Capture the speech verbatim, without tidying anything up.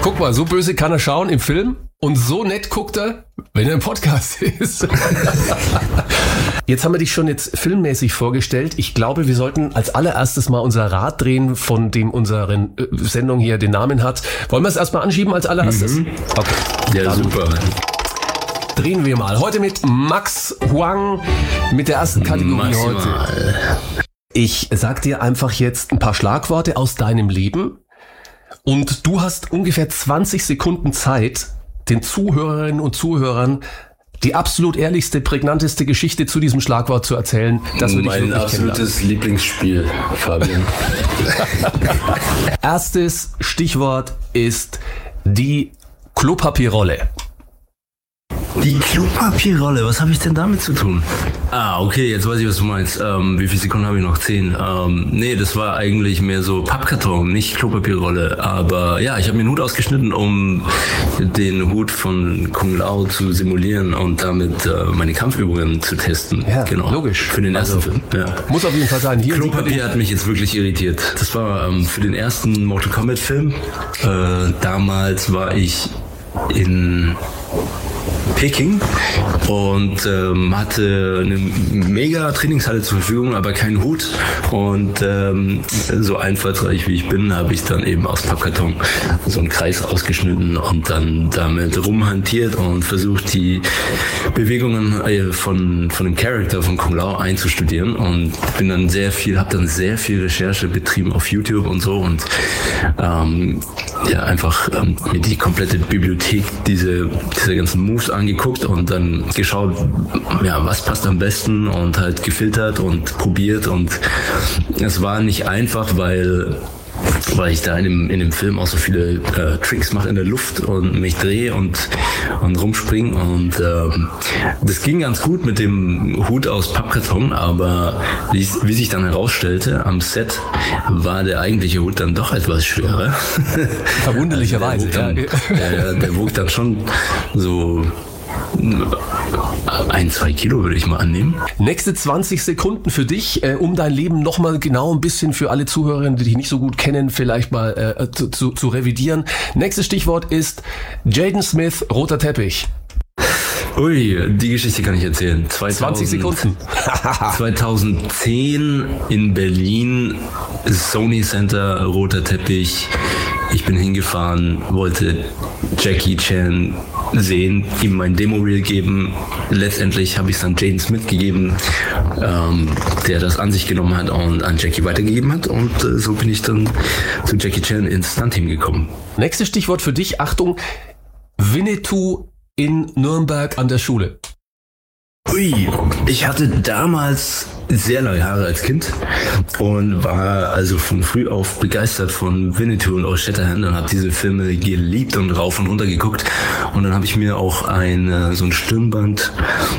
Guck mal, so böse kann er schauen im Film und so nett guckt er, wenn er im Podcast ist. Jetzt haben wir dich schon jetzt filmmäßig vorgestellt. Ich glaube, wir sollten als allererstes mal unser Rad drehen, von dem unsere Sendung hier den Namen hat. Wollen wir es erstmal anschieben als allererstes? Mhm. Okay. Ja, dann super. Drehen wir mal. Heute mit Max Huang mit der ersten Kategorie Maximal. heute. Ich sag dir einfach jetzt ein paar Schlagworte aus deinem Leben und du hast ungefähr zwanzig Sekunden Zeit, den Zuhörerinnen und Zuhörern die absolut ehrlichste, prägnanteste Geschichte zu diesem Schlagwort zu erzählen. Das würde ich mein absolutes Lieblingsspiel, Fabian. Erstes Stichwort ist die Klopapierrolle. Die Klopapierrolle, was habe ich denn damit zu tun? Ah, okay, jetzt weiß ich, was du meinst. Ähm, wie viele Sekunden habe ich noch? Zehn. Ähm, nee, das war eigentlich mehr so Pappkarton, nicht Klopapierrolle. Aber ja, ich habe mir einen Hut ausgeschnitten, um den Hut von Kung Lao zu simulieren und damit äh, meine Kampfübungen zu testen. Ja, genau. Logisch. Für den ersten also, Film. Ja. Muss auf jeden Fall sein. Hier Klopapier hat mich jetzt wirklich irritiert. Das war ähm, für den ersten Mortal Kombat Film. Äh, damals war ich in Peking und ähm, hatte eine mega Trainingshalle zur Verfügung, aber keinen Hut. Und ähm, so einfallsreich wie ich bin, habe ich dann eben aus Pappkarton so einen Kreis ausgeschnitten und dann damit rumhantiert und versucht, die Bewegungen äh, von von dem Charakter von Kung Lao einzustudieren. Und bin dann sehr viel, habe dann sehr viel Recherche betrieben auf YouTube und so und ähm, ja einfach ähm, mir die komplette Bibliothek diese diese ganzen Moves angeguckt und dann geschaut, ja, was passt am besten und halt gefiltert und probiert und es war nicht einfach, weil weil ich da in dem, in dem Film auch so viele äh, Tricks mache in der Luft und mich drehe und, und rumspringe und ähm, das ging ganz gut mit dem Hut aus Pappkarton, aber wie, wie sich dann herausstellte, am Set war der eigentliche Hut dann doch etwas schwerer. Verwunderlicherweise. Also der, wog dann, ja. der, der wog dann schon so ein, zwei Kilo, würde ich mal annehmen. Nächste zwanzig Sekunden für dich, äh, um dein Leben nochmal genau ein bisschen für alle Zuhörerinnen, die dich nicht so gut kennen, vielleicht mal äh, zu, zu, zu revidieren. Nächstes Stichwort ist Jaden Smith, roter Teppich. Ui, die Geschichte kann ich erzählen. zweitausend, zwanzig Sekunden. zweitausendzehn in Berlin, Sony Center, roter Teppich. Ich bin hingefahren, wollte Jackie Chan sehen, ihm mein Demo-Reel geben. Letztendlich habe ich es dann Jaden Smith gegeben, ähm, der das an sich genommen hat und an Jackie weitergegeben hat. Und äh, so bin ich dann zu Jackie Chan ins Stunt-Team gekommen. Nächstes Stichwort für dich, Achtung, Winnetou in Nürnberg an der Schule. Ui, ich hatte damals sehr lange Haare als Kind und war also von früh auf begeistert von Winnetou und Old Shatterhand und habe diese Filme geliebt und rauf und runter geguckt und dann habe ich mir auch ein so ein Stirnband